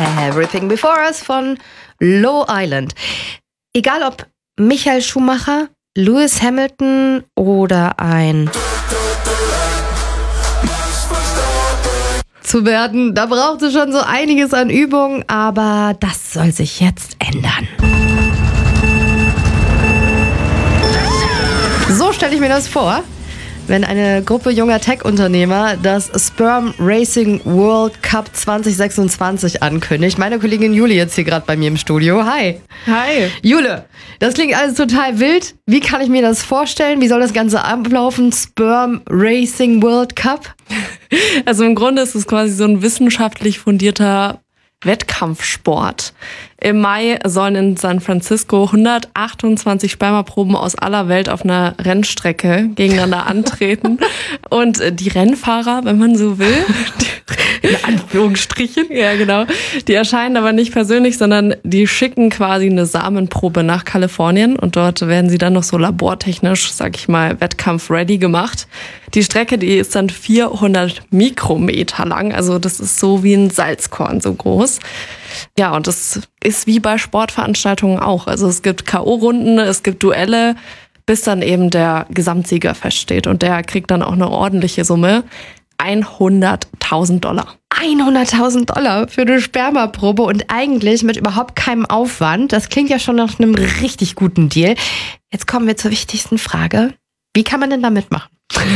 Everything Before Us von Low Island. Egal ob Michael Schumacher, Lewis Hamilton oder ein zu werden, da braucht es schon so einiges an Übung, aber das soll sich jetzt ändern. So stelle ich mir das vor, wenn eine Gruppe junger Tech-Unternehmer das Sperm Racing World Cup 2026 ankündigt. Meine Kollegin Jule jetzt hier gerade bei mir im Studio. Hi. Hi. Jule, das klingt alles total wild. Wie kann ich mir das vorstellen? Wie soll das Ganze ablaufen? Sperm Racing World Cup? Also im Grunde ist es quasi so ein wissenschaftlich fundierter Wettkampfsport. Im Mai sollen in San Francisco 128 Spermaproben aus aller Welt auf einer Rennstrecke gegeneinander antreten. Und die Rennfahrer, wenn man so will, in Anführungsstrichen, ja genau, die erscheinen aber nicht persönlich, sondern die schicken quasi eine Samenprobe nach Kalifornien und dort werden sie dann noch so labortechnisch, sag ich mal, wettkampf-ready gemacht. Die Strecke, die ist dann 400 Mikrometer lang, also das ist so wie ein Salzkorn so groß. Ja, und das ist wie bei Sportveranstaltungen auch. Also es gibt K.O.-Runden, es gibt Duelle, bis dann eben der Gesamtsieger feststeht. Und der kriegt dann auch eine ordentliche Summe. $100.000. $100.000 für eine Spermaprobe und eigentlich mit überhaupt keinem Aufwand. Das klingt ja schon nach einem richtig guten Deal. Jetzt kommen wir zur wichtigsten Frage. Wie kann man denn da mitmachen?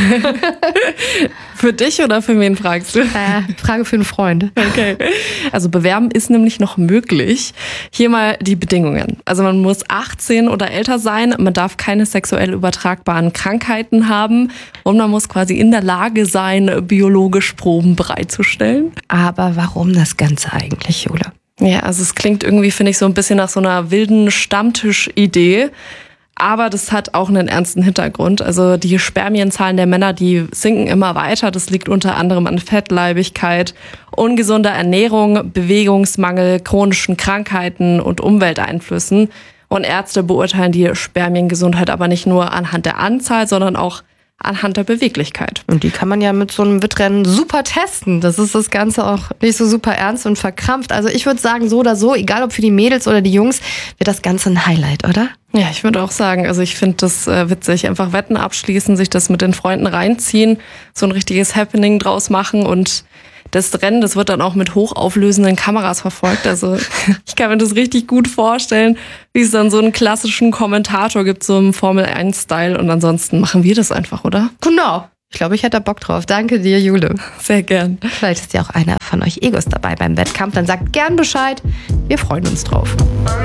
Für dich oder für wen fragst du? Frage für einen Freund. Okay. Also bewerben ist nämlich noch möglich. Hier mal die Bedingungen. Also man muss 18 oder älter sein, man darf keine sexuell übertragbaren Krankheiten haben und man muss quasi in der Lage sein, biologisch Proben bereitzustellen. Aber warum das Ganze eigentlich, Jule? Ja, also es klingt irgendwie, finde ich, so ein bisschen nach so einer wilden Stammtischidee. Aber das hat auch einen ernsten Hintergrund. Also die Spermienzahlen der Männer, die sinken immer weiter. Das liegt unter anderem an Fettleibigkeit, ungesunder Ernährung, Bewegungsmangel, chronischen Krankheiten und Umwelteinflüssen. Und Ärzte beurteilen die Spermiengesundheit aber nicht nur anhand der Anzahl, sondern auch anhand der Beweglichkeit. Und die kann man ja mit so einem Wettrennen super testen. Das ist das Ganze auch nicht so super ernst und verkrampft. Also ich würde sagen, so oder so, egal ob für die Mädels oder die Jungs, wird das Ganze ein Highlight, oder? Ja, ich würde auch sagen, also ich finde das witzig. Einfach Wetten abschließen, sich das mit den Freunden reinziehen, so ein richtiges Happening draus machen und das Rennen, das wird dann auch mit hochauflösenden Kameras verfolgt. Also ich kann mir das richtig gut vorstellen, wie es dann so einen klassischen Kommentator gibt, so im Formel-1-Style. Und ansonsten machen wir das einfach, oder? Genau. Ich glaube, ich hätte da Bock drauf. Danke dir, Jule. Sehr gern. Vielleicht ist ja auch einer von euch Egos dabei beim Wettkampf. Dann sagt gern Bescheid. Wir freuen uns drauf.